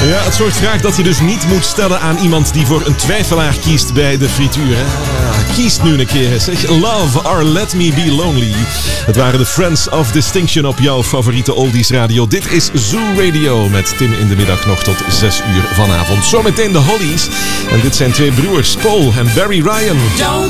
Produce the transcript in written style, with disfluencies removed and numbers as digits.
Ja, het soort vraag dat je dus niet moet stellen aan iemand die voor een twijfelaar kiest bij de frituur. Hè? Kiest nu een keer. Zeg, Love or Let Me Be Lonely. Het waren de Friends of Distinction op jouw favoriete oldies radio. Dit is Zoo Radio met Tim in de middag nog tot 6 uur vanavond. Zometeen de Hollies. En dit zijn twee broers, Paul en Barry Ryan. Don't